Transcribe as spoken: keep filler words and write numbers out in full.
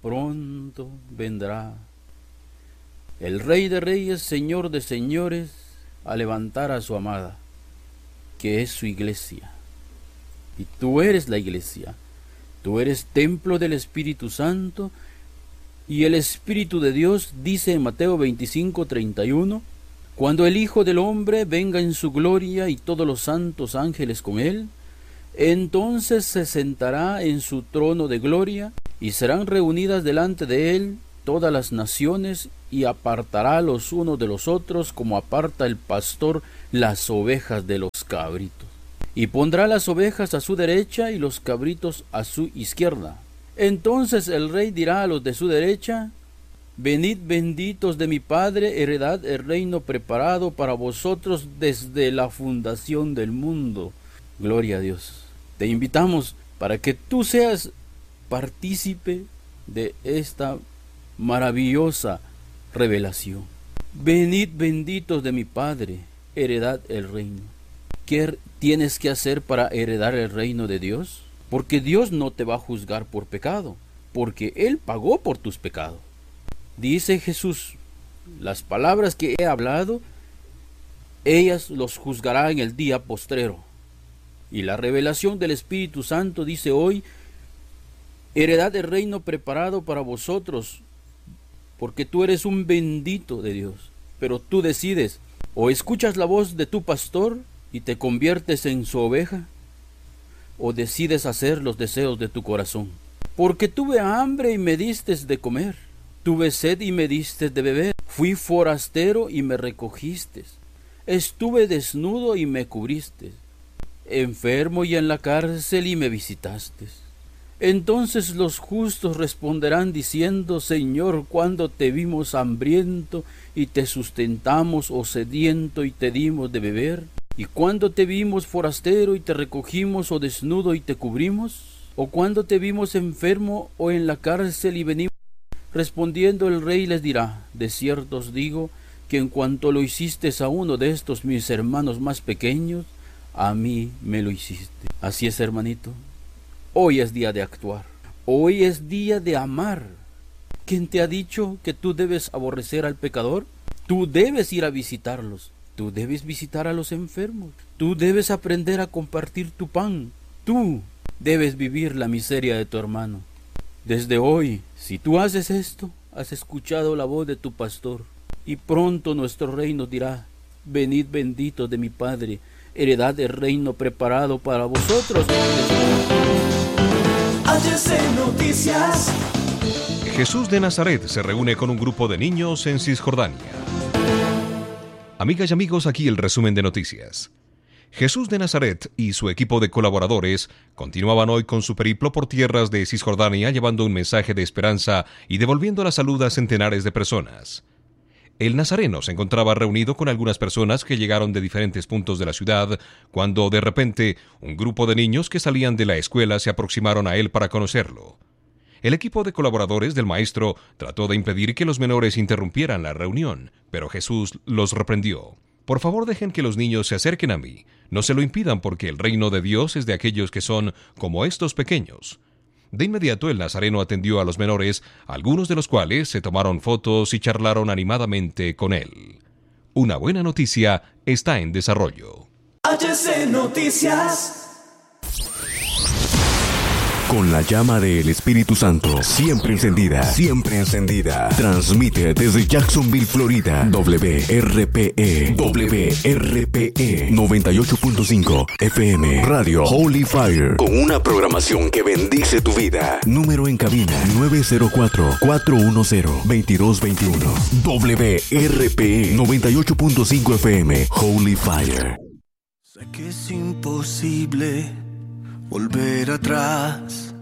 pronto vendrá el Rey de Reyes, Señor de Señores, a levantar a su amada, que es su iglesia. Y tú eres la iglesia, tú eres templo del Espíritu Santo, y el Espíritu de Dios dice en Mateo veinticinco, treinta y uno, cuando el Hijo del Hombre venga en su gloria y todos los santos ángeles con él, entonces se sentará en su trono de gloria, y serán reunidas delante de él todas las naciones, y apartará los unos de los otros, como aparta el pastor las ovejas de los cabritos. Y pondrá las ovejas a su derecha y los cabritos a su izquierda. Entonces el rey dirá a los de su derecha, venid benditos de mi Padre, heredad el reino preparado para vosotros desde la fundación del mundo. Gloria a Dios. Te invitamos para que tú seas partícipe de esta maravillosa revelación. Venid benditos de mi Padre, heredad el reino. ¿Qué tienes que hacer para heredar el reino de Dios? Porque Dios no te va a juzgar por pecado, porque Él pagó por tus pecados. Dice Jesús, las palabras que he hablado, ellas los juzgará en el día postrero. Y la revelación del Espíritu Santo dice hoy, heredad del reino preparado para vosotros, porque tú eres un bendito de Dios. Pero tú decides, o escuchas la voz de tu pastor y te conviertes en su oveja, o decides hacer los deseos de tu corazón. Porque tuve hambre y me distes de comer, tuve sed y me distes de beber, fui forastero y me recogiste, estuve desnudo y me cubriste, enfermo y en la cárcel y me visitaste. Entonces los justos responderán diciendo, Señor, ¿cuándo te vimos hambriento y te sustentamos, o sediento y te dimos de beber? ¿Y cuándo te vimos forastero y te recogimos, o desnudo y te cubrimos? ¿O cuándo te vimos enfermo o en la cárcel y venimos? Respondiendo el rey les dirá, de cierto os digo, que en cuanto lo hiciste a uno de estos mis hermanos más pequeños, a mí me lo hiciste. Así es, hermanito. Hoy es día de actuar. Hoy es día de amar. ¿Quién te ha dicho que tú debes aborrecer al pecador? Tú debes ir a visitarlos. Tú debes visitar a los enfermos. Tú debes aprender a compartir tu pan. Tú debes vivir la miseria de tu hermano. Desde hoy, si tú haces esto, has escuchado la voz de tu pastor. Y pronto nuestro rey nos dirá, venid benditos de mi Padre, heredad del reino preparado para vosotros. H C Noticias. Jesús de Nazaret se reúne con un grupo de niños en Cisjordania. Amigas y amigos, aquí el resumen de noticias. Jesús de Nazaret y su equipo de colaboradores continuaban hoy con su periplo por tierras de Cisjordania, llevando un mensaje de esperanza y devolviendo la salud a centenares de personas. El nazareno se encontraba reunido con algunas personas que llegaron de diferentes puntos de la ciudad, cuando de repente un grupo de niños que salían de la escuela se aproximaron a él para conocerlo. El equipo de colaboradores del maestro trató de impedir que los menores interrumpieran la reunión, pero Jesús los reprendió. Por favor, dejen que los niños se acerquen a mí. No se lo impidan, porque el reino de Dios es de aquellos que son como estos pequeños. De inmediato el nazareno atendió a los menores, algunos de los cuales se tomaron fotos y charlaron animadamente con él. Una buena noticia está en desarrollo. H C Noticias. Con la llama del Espíritu Santo siempre encendida, siempre encendida. Transmite desde Jacksonville, Florida, W R P E, W R P E noventa y ocho punto cinco F M, Radio Holy Fire, con una programación que bendice tu vida. Número en cabina nueve cero cuatro, cuatro uno cero, dos dos dos uno. W R P E noventa y ocho punto cinco F M, Holy Fire. Sé que es imposible volver atrás,